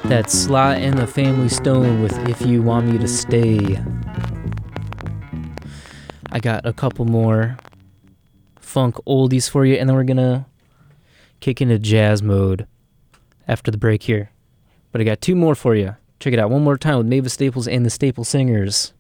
That's Sly and the Family Stone with If You Want Me to Stay. I got a couple more funk oldies for you, and then we're gonna kick into jazz mode after the break here. But I got two more for you. Check it out one more time with Mavis Staples and the Staple Singers.